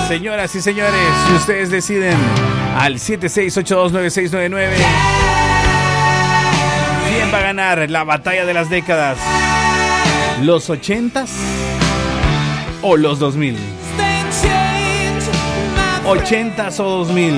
Señoras y señores, si ustedes deciden al 76829699, ¿quién va a ganar la batalla de las décadas? ¿Los 80s o los 2000? ¿80s o 2000?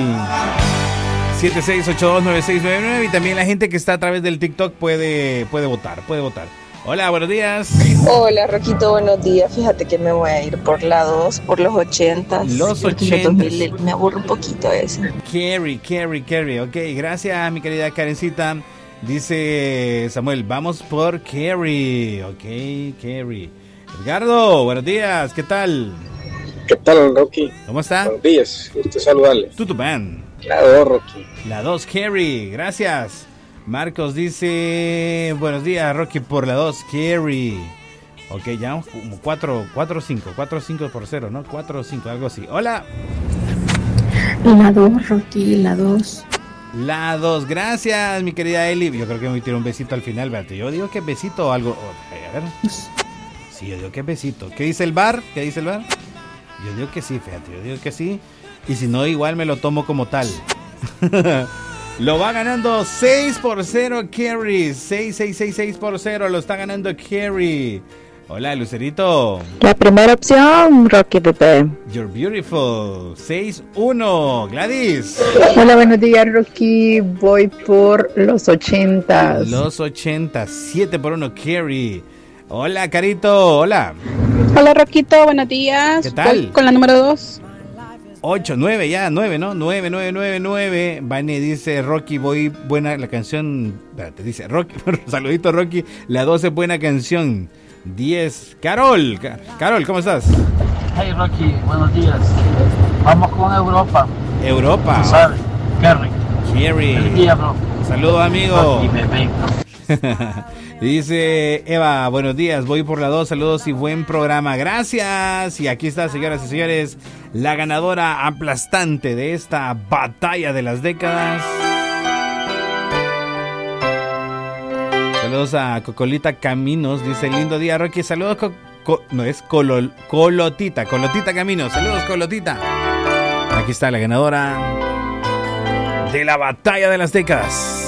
76829699, y también la gente que está a través del TikTok puede votar. Hola, buenos días. Hola, Roquito, buenos días. Fíjate que me voy a ir por la 2, por los 80s. Los 80s. Los 2000 me aburre un poquito eso. Carrie. Ok, gracias, mi querida Karencita. Dice Samuel, vamos por Carrie. Ok, Carrie. Edgardo, buenos días, ¿qué tal? ¿Qué tal, Rocky? ¿Cómo está? Buenos días, gusto saludarle. Tutu Band. La 2, Rocky. La 2, Carrie, gracias. Marcos dice, buenos días, Rocky, por la 2, Carrie. Ok, ya como 4-5 por 0, ¿no? 4-5, algo así. Hola. La 2, Rocky, la 2. La 2, gracias, mi querida Eli. Yo creo que me voy a tirar un besito al final, espérate. Yo digo que es besito o algo. A ver. Sí, yo digo que es besito. ¿Qué dice el bar? Yo digo que sí, fíjate, yo digo que sí. Y si no, igual me lo tomo como tal. Lo va ganando 6-0 Carrie. 6-6-6-6-0. Lo está ganando Carrie. Hola, Lucerito. La primera opción, Rocky Pepe. You're beautiful. 6-1. Gladys. Hola, buenos días, Rocky. Voy por los 80s. Los 80. 7-1 Carrie. Hola, Carito. Hola. Hola, Roquito. Buenos días. ¿Qué tal? Voy con la número 2. 8, 9 ya, 9, ¿no? 9. Vane dice, Rocky, voy buena la canción. Espérate, dice, Rocky, saludito, Rocky. La 12, buena canción. 10, Carol, ¿cómo estás? Hey, Rocky, buenos días. Vamos con Europa. Europa. ¿Sabes? Carrie. Buen día, bro. Saludos, amigo. Rocky, bebé. Dice Eva, buenos días, voy por la 2, saludos y buen programa, gracias. Y aquí está, señoras y señores, la ganadora aplastante de esta batalla de las décadas. Saludos a Cocolita Caminos, dice, lindo día, Rocky, saludos, Colotita Caminos, saludos, Colotita. Aquí está la ganadora de la batalla de las décadas.